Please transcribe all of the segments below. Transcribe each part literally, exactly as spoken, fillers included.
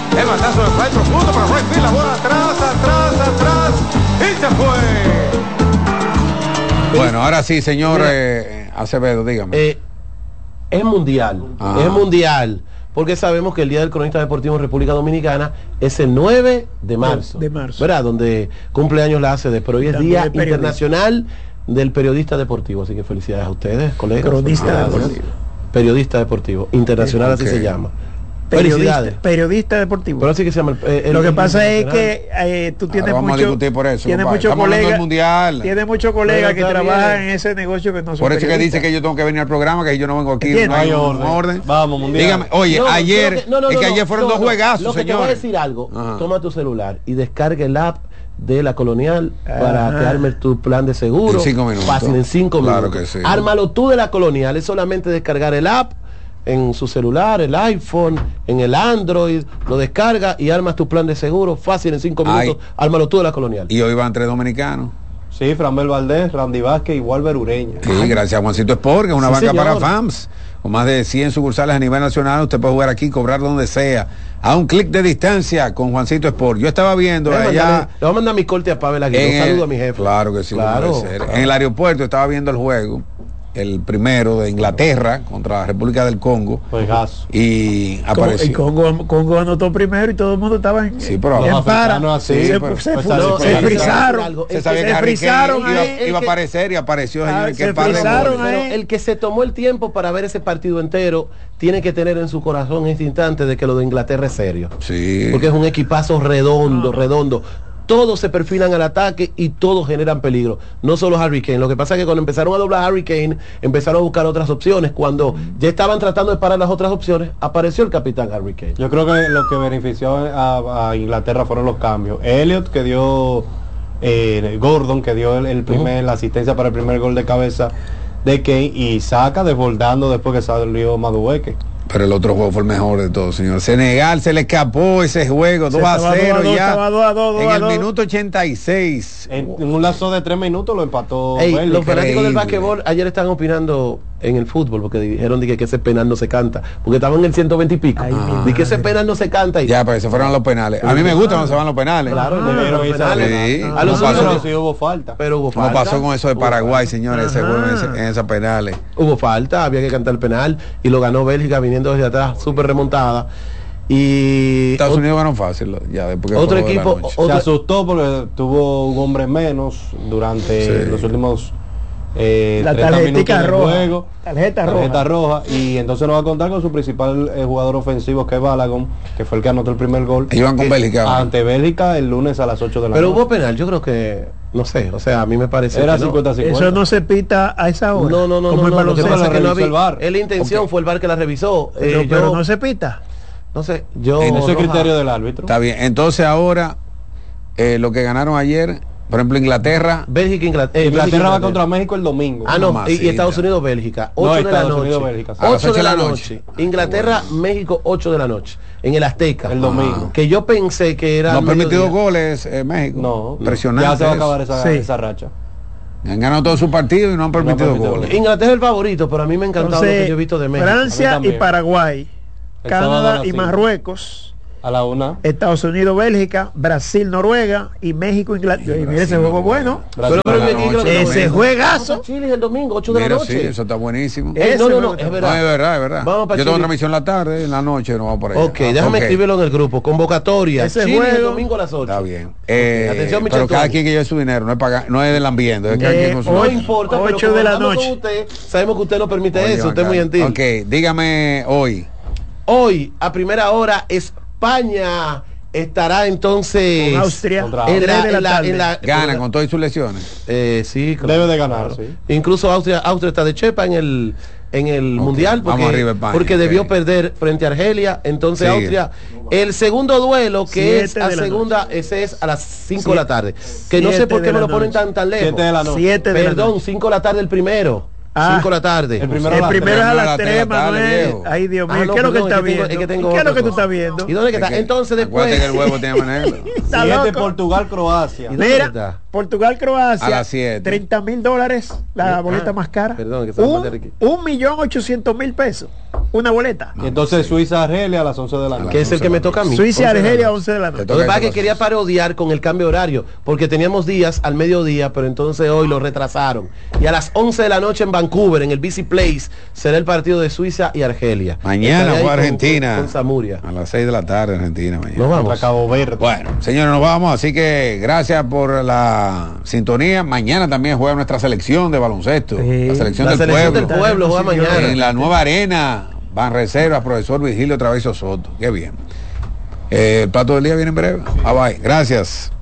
El batazo de fly profundo para right field. La bola atrás, atrás, atrás. Y se fue. Bueno, ahora sí, señor eh, Acevedo, dígame. Eh, es mundial, Ajá. es mundial, porque sabemos que el Día del Cronista Deportivo en República Dominicana es el nueve de marzo, de marzo. ¿verdad? Donde cumpleaños la A C D, pero hoy es También Día el periodista. Internacional del Periodista Deportivo, así que felicidades a ustedes, colegas. Cronista Felicidades. deportivo. Periodista Deportivo, internacional, Ok. así se llama. Periodista, Felicidades. periodista deportivo. Pero así que se llama el, el- Lo que el pasa es internacional. que eh, tú tienes Ahora vamos mucho, a discutir por eso, tienes compadre. muchos Estamos hablando colegas, del mundial. tienes muchos colegas Pero que está trabajan bien. en ese negocio que no son Por eso que periodistas. dice que yo tengo que venir al programa, que yo no vengo aquí. ¿Entiendes? No hay Hay orden. orden. orden. Vamos, mundial. Dígame, oye, No, ayer, creo que- no, no, es que no, ayer fueron no, dos no. juegazos, Lo que te voy a señores. decir algo, Ajá. toma tu celular y descarga el app de la Colonial para Ajá. que armes tu plan de seguro. En cinco minutos. Fácil, en cinco Claro minutos. que sí. Ármalo tú de la Colonial, es solamente descargar el app en su celular, el iPhone, en el Android, lo descarga y armas tu plan de seguro. Fácil, en cinco Ay. minutos, ármalo tú de la Colonial. Y hoy van tres dominicanos. Sí, Framel Valdés, Randy Vázquez y Walver Ureña. Sí, gracias a Juancito Sport, que es una Sí, banca señor. para fans. Con más de cien sucursales a nivel nacional, usted puede jugar aquí, cobrar donde sea, a un clic de distancia con Juancito Sport. Yo estaba viendo Le voy a allá mandarle- le voy a mandar mi corte a Pavel Aguirre. Un en el- saludo a mi jefe. Claro que sí, Claro, lo puede ser. claro. En el aeropuerto estaba viendo el juego, el primero de Inglaterra contra la República del Congo, Juegazo. y Con- y apareció. Congo, Congo anotó primero y todo el mundo estaba en, Sí, pero en los para. africanos así, se, pero- se, pues, fu- no, se eh, frizaron. algo. Se el sabía que que se Harry frizaron Kane iba, ahí, el iba a que- aparecer y apareció, Ah, señor, se que par de frizaron goles. ahí. Pero el que se tomó el tiempo para ver ese partido entero tiene que tener en su corazón este instante de que lo de Inglaterra es serio. Sí. Porque es un equipazo redondo, redondo. Todos se perfilan al ataque y todos generan peligro. No solo Harry Kane. Lo que pasa es que cuando empezaron a doblar a Harry Kane, empezaron a buscar otras opciones. Cuando ya estaban tratando de parar las otras opciones, apareció el capitán Harry Kane. Yo creo que lo que benefició a, a Inglaterra fueron los cambios. Elliot, que dio eh, Gordon, que dio el, el primer, la asistencia para el primer gol de cabeza de Kane, y Saka desbordando después que salió Madueke. Pero el otro juego fue el mejor de todos, señor. Senegal se le escapó ese juego, Se dos a estaba cero dos a dos, ya. estaba dos a dos, dos En a el dos. minuto ochenta y seis. En, en un lazo de tres minutos lo empató Ey, Bélgica. los fanáticos del increíble. básquetbol ayer estaban opinando en el fútbol porque dijeron de que ese penal no se canta, porque estaban en el ciento veinte y pico. Ay, mi Di que ese madre. penal no se canta. Y Ya, pero se fueron a los penales. A mí me gusta cuando se van los penales. Claro, Ah, no, no, Debieron los irse penales. Sí. A los ¿Cómo pasó? únicos- sí hubo falta. pero hubo ¿Cómo falta. pasó con eso de Hubo Paraguay, falta. señores? Ese Ajá. juego en, ese- en esas penales. Hubo falta, había que cantar el penal y lo ganó Bélgica viniendo desde atrás, súper remontada. Y Estados ot- Unidos ganó fácil, ya después que Otro fue de la equipo- noche. o- Se Otra- asustó porque tuvo un hombre menos durante Sí. los últimos eh, La treinta minutos tarjetica del roja. juego. Tarjeta Tarjeta roja. roja. Y entonces no va a contar con su principal eh, jugador ofensivo, que es Balagon, que fue el que anotó el primer gol. Ellos van con Eh, Bélgica, ¿no? Ante Bélgica el lunes a las ocho de la pero noche. hubo penal, yo creo que, no sé, o sea, a mí me parece Era que no. cincuenta cincuenta. Eso no se pita a esa hora. No, no, no, Como no, el no, lo que baloncesto. pasa es que no revisó el había, V A R. es la intención, fue el V A R que la revisó. Eh, Pero, yo, pero no se pita. no sé, yo... En ese Roja- criterio del árbitro. Está bien. Entonces ahora, eh, lo que ganaron ayer, por ejemplo, Inglaterra. Bélgica, Inglaterra. Inglaterra va contra México el domingo. Ah, no, y, Mamacita. y Estados Unidos, Bélgica, No, ocho de la Estados noche. Unidos, Bélgica, sí. A las ocho ocho de la noche. Ah, Inglaterra, bueno. México, ocho de la noche. En el Azteca. El domingo. Que yo pensé que era... No al ha permitido mediodía. goles eh, México. No, Impresionante. ya se va a eso. acabar esa, Sí. esa racha. Han ganado todos sus partidos y no han permitido permitido goles. Inglaterra es el favorito, pero a mí me ha encantado lo que Entonces, yo he visto de México. A Francia mí y también. Paraguay, El sábado a Canadá las y cinco. Marruecos, A la una. Estados Unidos, Bélgica, Brasil, Noruega y México, Inglaterra. Y mira ese juego bueno. Brasil Pero, a la pero, noche. creo que- Ese juegazo. Chile el domingo, ocho de Mira, la sí, noche. eso está buenísimo. Eh, no, no, no, Ese es No, verdad. es verdad, es verdad. Vamos para Yo tengo Chile. transmisión en la tarde, en la noche no vamos por allá. Ok, déjame Ok, escribirlo en el grupo. Convocatoria. Ese Chile el juego- domingo a las ocho. Está bien. Eh, Atención, Michel pero cada Tuani. quien que lleve su dinero, no es, pagar, no es del ambiente, es cada Eh, quien con su No Ocho- importa, pero ocho como de la hablamos noche. con usted, sabemos que usted no permite Oye, eso, usted es muy bacano. gentil. Ok, dígame hoy. Hoy, a primera hora, España estará entonces Con Austria. Contra en la, tres de la en la- tarde. en la- Gana con todas sus lesiones. Eh, sí, claro. Debe de ganar, sí. Incluso Austria, Austria está de chepa en el en el Ok, mundial porque, vamos arriba, España, porque ok. debió perder frente a Argelia. Entonces Sigue. Austria, el segundo duelo que Siete es a de la segunda, ese es a las cinco de la tarde. Que no sé Siete por qué de me la lo ponen noche. tan tan lejos. Siete de la noche. Siete de la Perdón, noche. cinco de la tarde el primero. Ah. cinco de la tarde. El primero a El las primero tres. es a a las las tres, tres de la tarde, Manuel. viejo. Ay, Dios Ah, mío, no, ¿qué es lo que perdón, está es que tengo- viendo? es que tengo ¿Qué es lo otra que tú cosa. estás viendo? ¿Y dónde que está? Es que- Entonces acuérdate después que el huevo tiene manera. Está Siete loco. Portugal, Croacia. ¿Y dónde Mira, está? Portugal, Croacia, A las siete. treinta mil dólares, la Ah, boleta más cara. perdón, que se lo mandé un, Ricky. un millón ochocientos mil pesos. una boleta. Y entonces sí. Suiza Argelia a las once de la noche. Que es el que me toca a mí. Suiza y once de la Argelia, noche. once de la Te noche. toca Lo que pasa es esa que quería cosa. parodiar con el cambio horario, porque teníamos días al mediodía, pero entonces hoy lo retrasaron. Y a las once de la noche en Vancouver, en el B C Place, será el partido de Suiza y Argelia. Mañana Estaré ahí juega con- Argentina. Con, con Samuria. A las seis de la tarde, Argentina, mañana. Nos Contra vamos. Cabo Verde. Bueno, señores, nos vamos, así que gracias por la sintonía. Mañana también juega nuestra selección de baloncesto, Sí. la selección La del selección pueblo. del pueblo juega mañana. En la nueva arena, van reservas, profesor Virgilio Travieso Soto. Qué bien. Eh, el plato del día viene en breve. Bye bye. Gracias.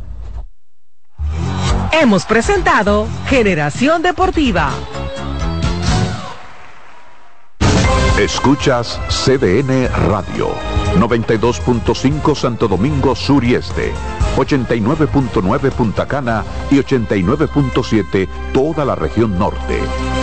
Hemos presentado Generación Deportiva. Escuchas C D N Radio, noventa y dos punto cinco Santo Domingo Sur y Este, ochenta y nueve punto nueve Punta Cana y ochenta y nueve punto siete toda la región norte.